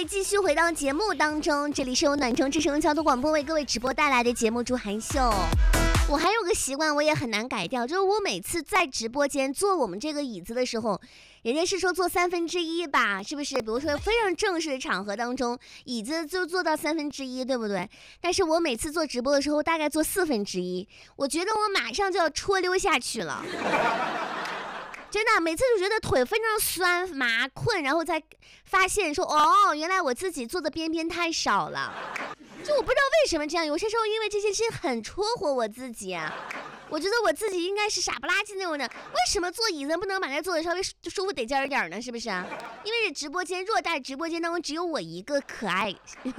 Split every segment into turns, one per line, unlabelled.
位继续回到节目当中，这里是由暖城之声交通广播为各位直播带来的节目《珠涵秀》。我还有个习惯，我也很难改掉，就是我每次在直播间坐我们这个椅子的时候，人家是说坐1/3吧，是不是？比如说非常正式的场合当中，椅子就坐到1/3，对不对？但是我每次做直播的时候，大概坐1/4，我觉得我马上就要戳溜下去了。真的，每次就觉得腿非常酸麻困，然后才发现说，哦，原来我自己做的边边太少了。就我不知道为什么这样，有些时候因为这些事很戳火我自己啊。我觉得我自己应该是傻不拉几那种的，为什么坐椅子不能把它坐的稍微舒服得劲儿点呢？是不是啊？因为这直播间偌大直播间当中只有我一个可爱。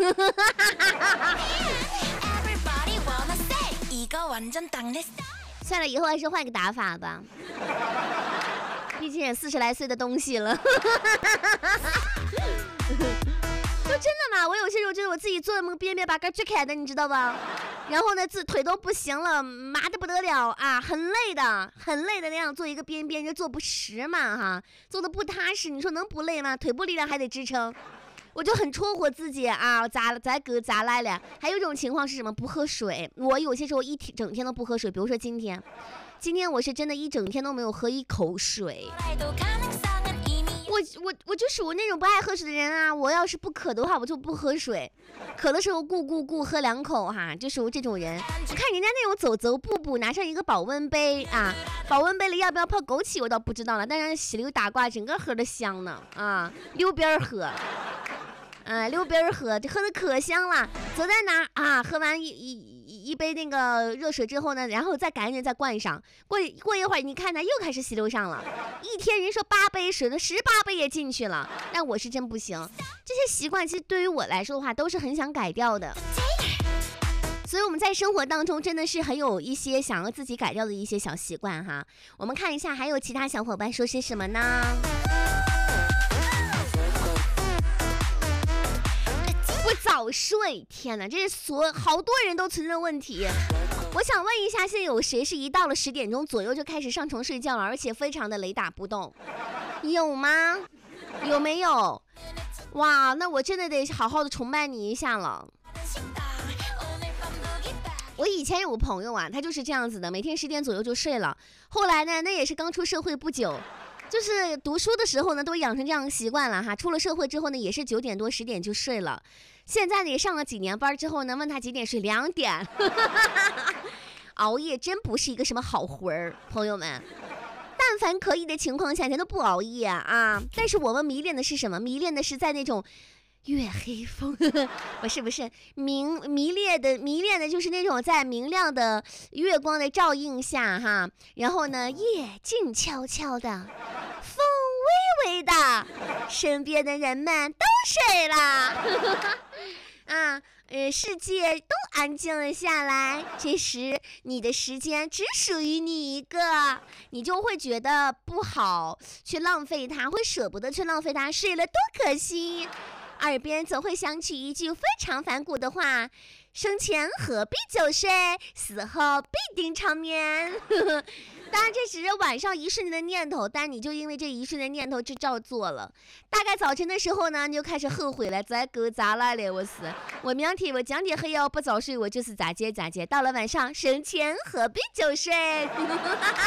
算了，以后还是换个打法吧。毕竟也40来岁的东西了。就真的嘛，我有些时候觉得我自己坐的边边把杆追开的，你知道吧？然后呢，腿都不行了，麻的不得了啊，很累的那样做一个边边，就坐不实嘛哈，坐的不踏实，你说能不累吗？腿部力量还得支撑。我就很戳火自己啊，咋来了？还有一种情况是什么？不喝水。我有些时候整天都不喝水，比如说今天我是真的一整天都没有喝一口水。我就属于那种不爱喝水的人啊！我要是不渴的话，我就不喝水。渴的时候咕喝2口哈，就属于这种人。我看人家那种走步拿上一个保温杯啊，保温杯里要不要泡枸杞我倒不知道了，但是洗溜打挂，整个喝的香呢啊，溜边喝。溜边喝，这喝的可香了。走在哪啊？喝完一杯那个热水之后呢，然后再赶紧再灌上。过一会儿，你看他又开始洗溜上了。一天人说8杯水，那18杯也进去了。但我是真不行，这些习惯其实对于我来说的话，都是很想改掉的。所以我们在生活当中真的是很有一些想要自己改掉的一些小习惯哈。我们看一下，还有其他小伙伴说些什么呢？不早睡，天哪，这是好多人都存在问题。我想问一下，现在有谁是一到了10点钟左右就开始上床睡觉了，而且非常的雷打不动？有吗？有没有？哇，那我真的得好好的崇拜你一下了。我以前有个朋友啊，他就是这样子的，每天10点左右就睡了。后来呢，那也是刚出社会不久。就是读书的时候呢，都养成这样的习惯了哈。出了社会之后呢，也是9点多10点就睡了。现在呢，也上了几年班之后呢，问他几点睡，2点。熬夜真不是一个什么好活儿，朋友们。但凡可以的情况下，咱都不熬夜啊。但是我们迷恋的是什么？迷恋的是在那种月黑风，不是迷恋的就是那种在明亮的月光的照映下哈，然后呢，夜静悄悄的，风微微的，身边的人们都睡了。世界都安静了下来，这时你的时间只属于你一个，你就会觉得不好去浪费它，会舍不得去浪费它，睡了多可惜。耳边总会响起一句非常反骨的话：生前何必久睡，死后必定长眠。当然这只是晚上一瞬间的念头，但你就因为这一瞬间念头就照做了。大概早晨的时候呢，你就开始后悔了，再给咋来了我明天我讲点黑要不早睡，我就是咋接。到了晚上，生前何必久睡。